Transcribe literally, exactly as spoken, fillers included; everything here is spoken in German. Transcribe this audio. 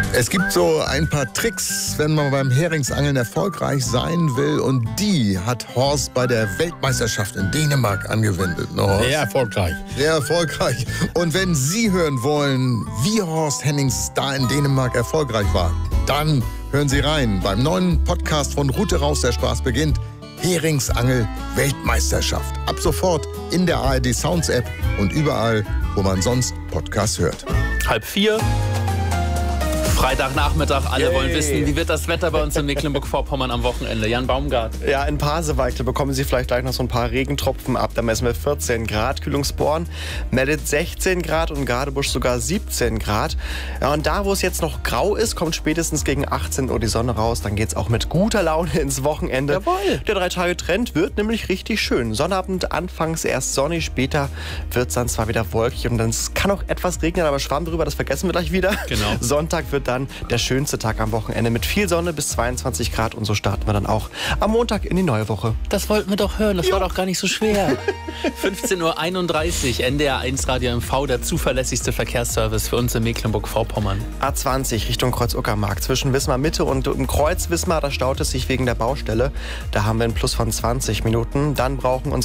Es gibt so ein paar Tricks, wenn man beim Heringsangeln erfolgreich sein will. Und die hat Horst bei der Weltmeisterschaft in Dänemark angewendet. Ne, Horst? Sehr erfolgreich. Sehr erfolgreich. Und wenn Sie hören wollen, wie Horst Hennings da in Dänemark erfolgreich war, dann hören Sie rein beim neuen Podcast von Route raus, der Spaß beginnt. Heringsangel Weltmeisterschaft. Ab sofort in der A R D Sounds App und überall, wo man sonst Podcasts hört. Halb vier. Freitagnachmittag, alle Yay. wollen wissen, wie wird das Wetter bei uns in Mecklenburg-Vorpommern am Wochenende? Jan Baumgart. Ja, in Pasewalk bekommen Sie vielleicht gleich noch so ein paar Regentropfen ab. Da messen wir vierzehn Grad. Kühlungsborn meldet sechzehn Grad und Gadebusch sogar siebzehn Grad. Ja, und da, wo es jetzt noch grau ist, kommt spätestens gegen achtzehn Uhr die Sonne raus. Dann geht es auch mit guter Laune ins Wochenende. Jawohl. Der Drei-Tage-Trend wird nämlich richtig schön. Sonnabend anfangs erst sonnig, später wird es dann zwar wieder wolkig und dann es kann auch etwas regnen, aber Schwamm drüber, das vergessen wir gleich wieder. Genau. Sonntag wird dann der schönste Tag am Wochenende mit viel Sonne bis zweiundzwanzig Grad und so starten wir dann auch am Montag in die neue Woche. Das wollten wir doch hören, das jo. war doch gar nicht so schwer. fünfzehn Uhr einunddreißig, N D R eins Radio M V, der zuverlässigste Verkehrsservice für uns in Mecklenburg-Vorpommern. A zwanzig Richtung Kreuz-Uckermark zwischen Wismar Mitte und im Kreuz Wismar, da staut es sich wegen der Baustelle. Da haben wir einen Plus von zwanzig Minuten. Dann brauchen unsere